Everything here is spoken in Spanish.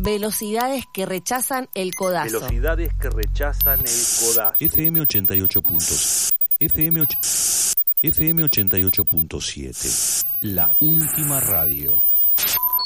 Velocidades que rechazan el codazo. Velocidades que rechazan el codazo. FM 88 puntos. FM 88.7. La última radio.